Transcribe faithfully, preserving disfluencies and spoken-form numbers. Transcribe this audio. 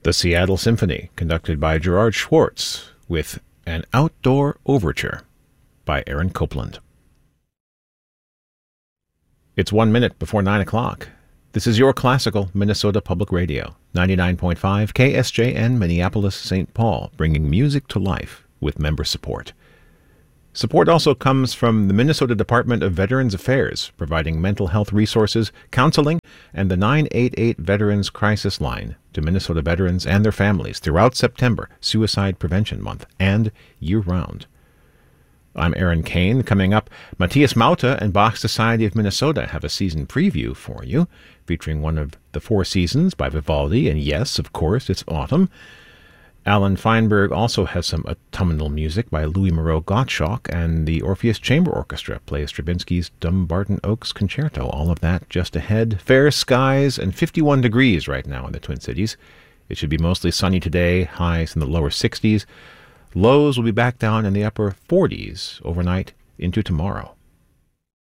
The Seattle Symphony, conducted by Gerard Schwartz, with An Outdoor Overture by Aaron Copland. It's one minute before nine o'clock. This is your classical Minnesota Public Radio, ninety-nine point five K S J N Minneapolis, Saint Paul, bringing music to life with member support. Support also comes from the Minnesota Department of Veterans Affairs, providing mental health resources, counseling, and the nine eight eight Veterans Crisis Line to Minnesota veterans and their families throughout September, Suicide Prevention Month, and year-round. I'm Aaron Kane. Coming up, Matthias Mauta and Bach Society of Minnesota have a season preview for you, featuring one of the four seasons by Vivaldi, and yes, of course, it's autumn. Alan Feinberg also has some autumnal music by Louis Moreau Gottschalk, and the Orpheus Chamber Orchestra plays Stravinsky's Dumbarton Oaks Concerto. All of that just ahead. Fair skies and fifty-one degrees right now in the Twin Cities. It should be mostly sunny today, highs in the lower sixties. Lows will be back down in the upper forties overnight into tomorrow.